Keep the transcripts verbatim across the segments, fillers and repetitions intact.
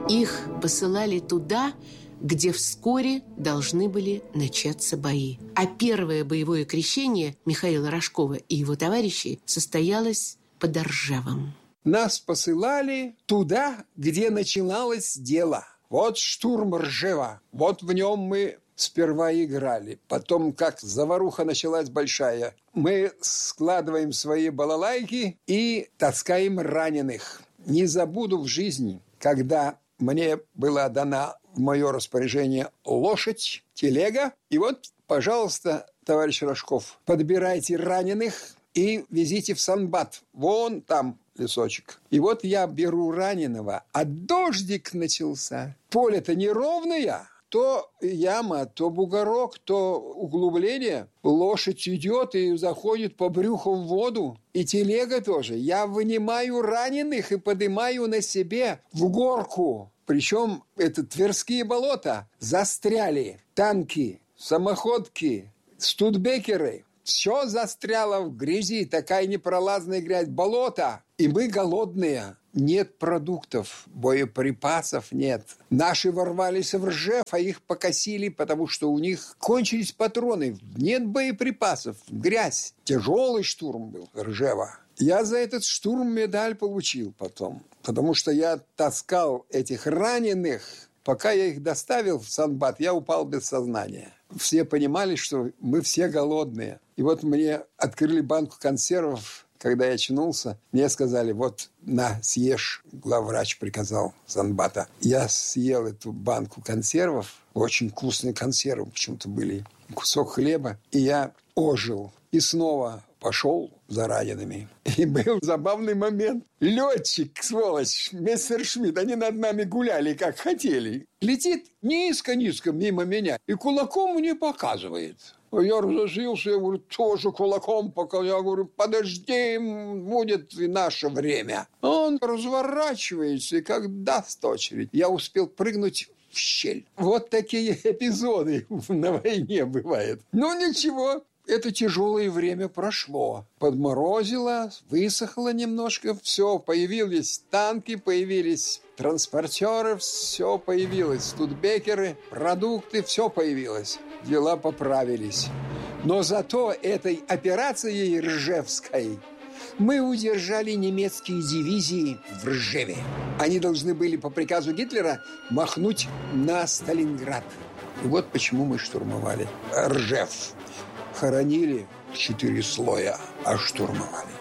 Их посылали туда, где вскоре должны были начаться бои. А первое боевое крещение Михаила Рожкова и его товарищей состоялось под Ржевом. Нас посылали туда, где начиналось дело. Вот штурм Ржева. Вот в нем мы сперва играли. Потом, как заваруха началась большая, мы складываем свои балалайки и таскаем раненых. Не забуду в жизни, когда мне была дана в мое распоряжение лошадь, телега. И вот, пожалуйста, товарищ Рожков, подбирайте раненых и везите в Санбат. Вон там лесочек. И вот я беру раненого, а дождик начался. Поле-то неровное. То яма, то бугорок, то углубление. Лошадь идет и заходит по брюху в воду. И телега тоже. Я вынимаю раненых и поднимаю на себе в горку. Причем это Тверские болота. Застряли танки, самоходки, студебекеры. Все застряло в грязи. Такая непролазная грязь. Болото. И мы голодные. Нет продуктов, боеприпасов нет. Наши ворвались в Ржев, а их покосили, потому что у них кончились патроны. Нет боеприпасов, грязь. Тяжелый штурм был Ржева. Я за этот штурм медаль получил потом, потому что я таскал этих раненых. Пока я их доставил в Санбат, я упал без сознания. Все понимали, что мы все голодные. И вот мне открыли банку консервов. Когда я очнулся, мне сказали, вот, на, съешь, главврач приказал Санбата. Я съел эту банку консервов, очень вкусные консервы почему-то были, кусок хлеба, и я ожил. И снова пошел за ранеными. И был забавный момент. Летчик, сволочь, Мессершмитт, они над нами гуляли, как хотели. Летит низко-низко мимо меня и кулаком мне показывает. Я разозлился, я говорю, тоже кулаком пока. Я говорю, подожди, будет и наше время. Он разворачивается, и как даст очередь, я успел прыгнуть в щель. Вот такие эпизоды на войне бывают. Ну, ничего. Это тяжелое время прошло. Подморозило, высохло немножко. Все, появились танки, появились транспортеры, все появилось. Студебекеры, продукты, все появилось. Дела поправились. Но зато этой операцией Ржевской мы удержали немецкие дивизии в Ржеве. Они должны были по приказу Гитлера махнуть на Сталинград. И вот почему мы штурмовали Ржев. Хоронили в четыре слоя, а штурмовали.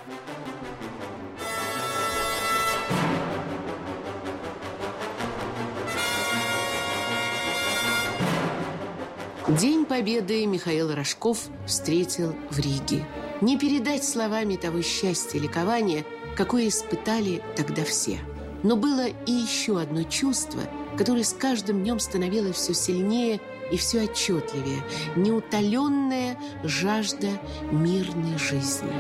День Победы Михаил Рожков встретил в Риге. Не передать словами того счастья и ликования, какое испытали тогда все. Но было и еще одно чувство, которое с каждым днем становилось все сильнее и все отчетливее – неутоленная жажда мирной жизни.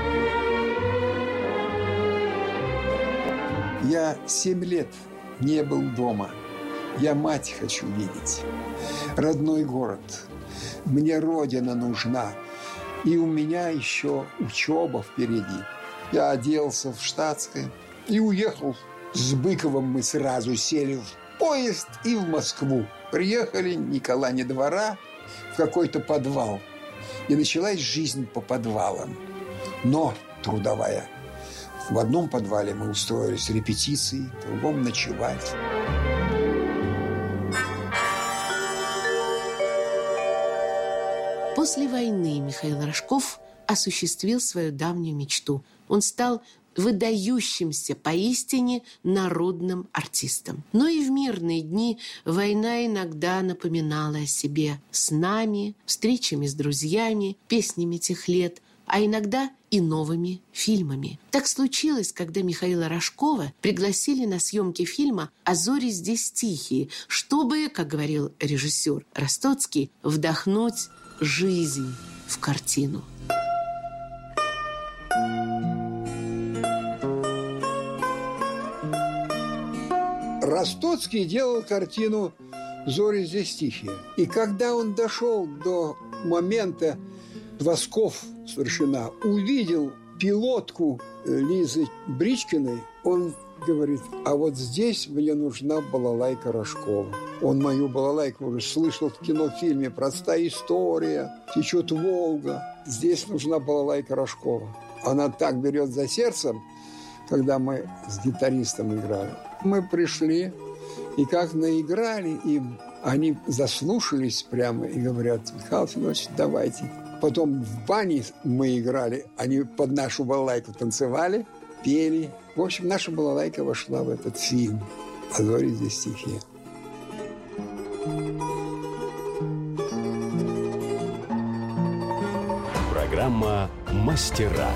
Я семь лет не был дома. Я мать хочу видеть. Родной город. Мне родина нужна. И у меня еще учеба впереди. Я оделся в штатское и уехал. С Быковым мы сразу сели в поезд и в Москву. Приехали ни кола, ни двора в какой-то подвал. И началась жизнь по подвалам. Но трудовая. В одном подвале мы устроились репетиции, в другом ночевать. После войны Михаил Рожков осуществил свою давнюю мечту. Он стал выдающимся поистине народным артистом. Но и в мирные дни война иногда напоминала о себе снами, встречами с друзьями, песнями тех лет, а иногда и новыми фильмами. Так случилось, когда Михаила Рожкова пригласили на съемки фильма «А зори здесь тихие», чтобы, как говорил режиссер Ростоцкий, вдохнуть жизнь в картину. Ростоцкий делал картину «Зори здесь тихие». И когда он дошел до момента «Восков старшина», увидел пилотку Лизы Бричкиной, он говорит, а вот здесь мне нужна балалайка Рожкова. Он мою балалайку уже слышал в кинофильме «Простая история», «Течет Волга». Здесь нужна балалайка Рожкова. Она так берет за сердцем, когда мы с гитаристом играли. Мы пришли, и как наиграли им, они заслушались прямо и говорят, Михаил Федорович, давайте. Потом в бане мы играли, они под нашу балалайку танцевали, пели. В общем, наша балалайка вошла в этот фильм «А зори здесь тихие». Программа «Мастера».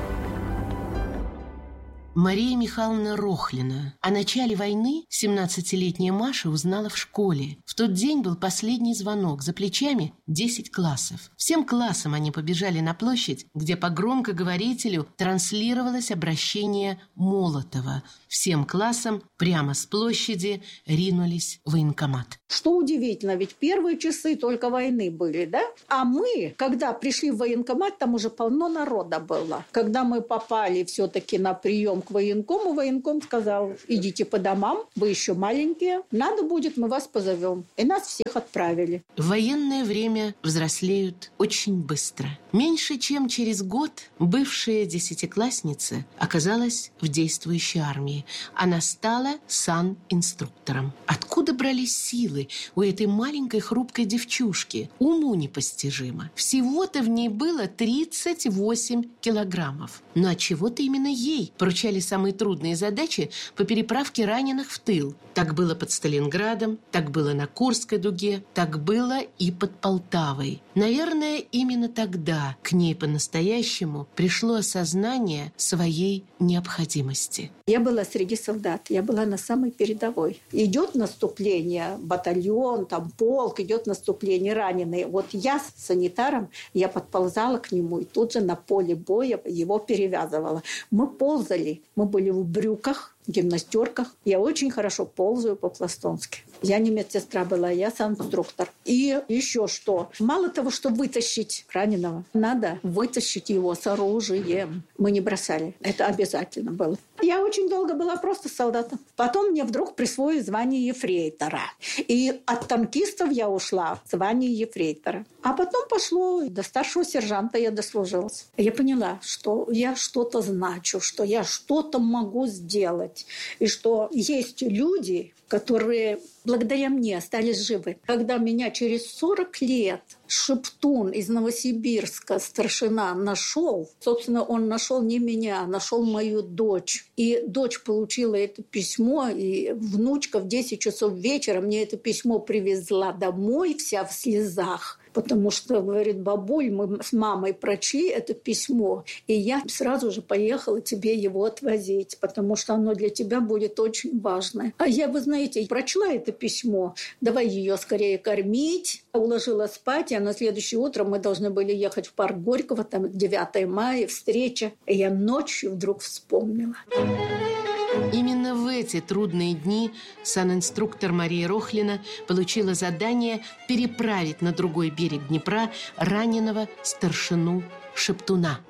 Мария Михайловна Рохлина. О начале войны семнадцатилетняя Маша узнала в школе. В тот день был последний звонок. За плечами десять классов. Всем классом они побежали на площадь, где по громкоговорителю транслировалось обращение Молотова. Всем классам прямо с площади ринулись в военкомат. Что удивительно, ведь первые часы только войны были, да? А мы, когда пришли в военкомат, там уже полно народа было. Когда мы попали все-таки на прием к военкому, военком сказал, идите по домам, вы еще маленькие, надо будет, мы вас позовем. И нас всех отправили. В военное время взрослеют очень быстро. Меньше чем через год бывшая десятиклассница оказалась в действующей армии. Она стала санинструктором. Откуда брались силы у этой маленькой хрупкой девчушки? Уму непостижимо. Всего-то в ней было тридцать восемь килограммов. Но отчего-то именно ей поручали самые трудные задачи по переправке раненых в тыл. Так было под Сталинградом, так было на Курской дуге, так было и под Полтавой. Наверное, именно тогда к ней по-настоящему пришло осознание своей необходимости. Я была среди солдат, я была на самой передовой. Идет наступление, батальон, там полк, идет наступление, раненые. Вот я с санитаром, я подползала к нему и тут же на поле боя его перевязывала. Мы ползали, мы были в брюках, в гимнастерках. Я очень хорошо ползаю по-пластунски. Я не медсестра была, я санинструктор. И еще что. Мало того, что вытащить раненого, надо вытащить его с оружием. Мы не бросали. Это обязательно было. Я очень долго была просто солдатом. Потом мне вдруг присвоили звание ефрейтора. И от танкистов я ушла в звание ефрейтора. А потом пошло до старшего сержанта я дослужилась. Я поняла, что я что-то значу, что я что-то могу сделать. И что есть люди, которые благодаря мне остались живы. Когда меня через сорок лет шептун из Новосибирска, старшина, нашел, собственно, он нашел не меня, нашел мою дочь. И дочь получила это письмо, и внучка в десять часов вечера мне это письмо привезла домой, вся в слезах. Потому что, говорит, бабуль, мы с мамой прочли это письмо, и я сразу же поехала тебе его отвозить, потому что оно для тебя будет очень важное. А я, вы знаете, прочла это письмо, давай ее скорее кормить, уложила спать, а на следующее утро мы должны были ехать в парк Горького, там девятое мая, встреча. И я ночью вдруг вспомнила. Именно в эти трудные дни санинструктор Мария Рохлина получила задание переправить на другой берег Днепра раненого старшину Шептуна.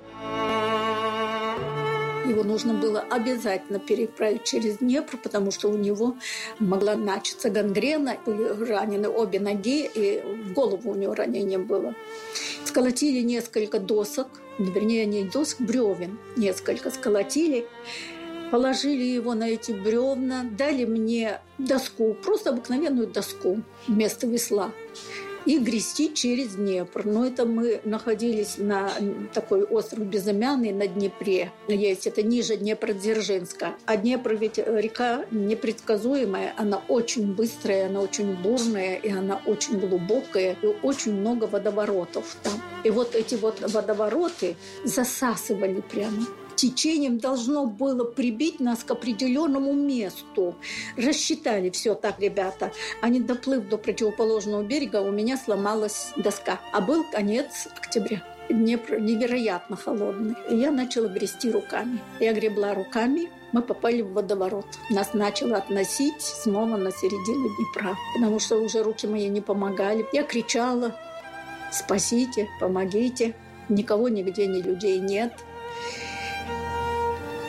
Его нужно было обязательно переправить через Днепр, потому что у него могла начаться гангрена. Были ранены обе ноги, и в голову у него ранение было. Сколотили несколько досок, вернее, не досок, бревен. Несколько сколотили. Положили его на эти бревна, дали мне доску, просто обыкновенную доску вместо весла, и грести через Днепр. Но это мы находились на такой остров Безымянный на Днепре. Есть это ниже Днепродзержинска. А Днепр ведь река непредсказуемая, она очень быстрая, она очень бурная, и она очень глубокая, и очень много водоворотов там. И вот эти вот водовороты засасывали прямо. Течением должно было прибить нас к определенному месту. Рассчитали все так, ребята. А не доплыв до противоположного берега, у меня сломалась доска. А был конец октября. Днепр невероятно холодный. И я начала грести руками. Я гребла руками. Мы попали в водоворот. Нас начало относить снова на середину Днепра. Потому что уже руки мои не помогали. Я кричала: «Спасите, помогите». Никого нигде, ни людей нет.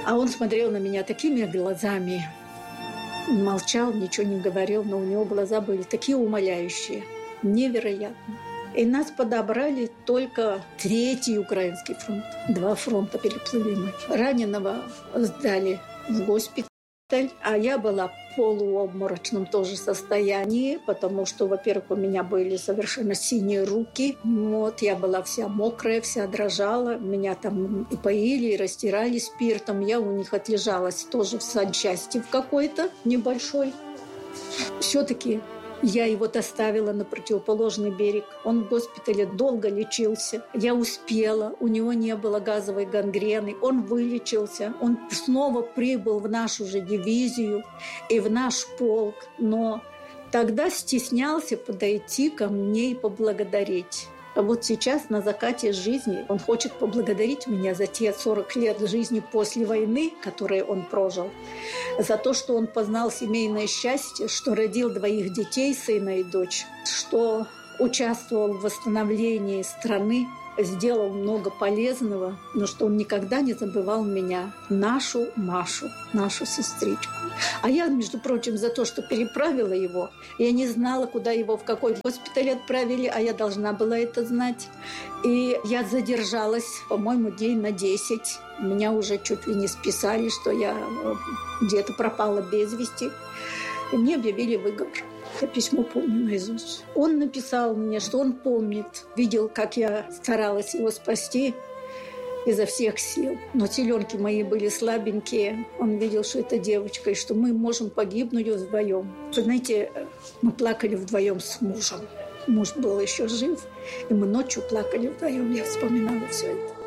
А он смотрел на меня такими глазами, молчал, ничего не говорил, но у него глаза были такие умоляющие, невероятно. И нас подобрали только третий украинский фронт. Два фронта переплыли мы. Раненого сдали в госпиталь, а я была в полуобморочном тоже состоянии, потому что, во-первых, у меня были совершенно синие руки. Вот, я была вся мокрая, вся дрожала. Меня там и поили, и растирали спиртом. Я у них отлежалась тоже в санчасти в какой-то небольшой. Все-таки я его доставила на противоположный берег. Он в госпитале долго лечился. Я успела. У него не было газовой гангрены. Он вылечился. Он снова прибыл в нашу же дивизию и в наш полк. Но тогда стеснялся подойти ко мне и поблагодарить. А вот сейчас, на закате жизни, он хочет поблагодарить меня за те сорок лет жизни после войны, которые он прожил, за то, что он познал семейное счастье, что родил двоих детей, сына и дочь, что участвовал в восстановлении страны, сделал много полезного, но что он никогда не забывал меня, нашу Машу, нашу сестричку. А я, между прочим, за то, что переправила его, я не знала, куда его, в какой госпиталь отправили, а я должна была это знать. И я задержалась, по-моему, день на десять. Меня уже чуть ли не списали, что я где-то пропала без вести. И мне объявили выговор. Я письмо помню наизусть. Он написал мне, что он помнит, видел, как я старалась его спасти изо всех сил. Но теленки мои были слабенькие. Он видел, что это девочка, и что мы можем погибнуть вдвоем. Вы знаете, мы плакали вдвоем с мужем. Муж был еще жив, и мы ночью плакали вдвоем. Я вспоминала все это.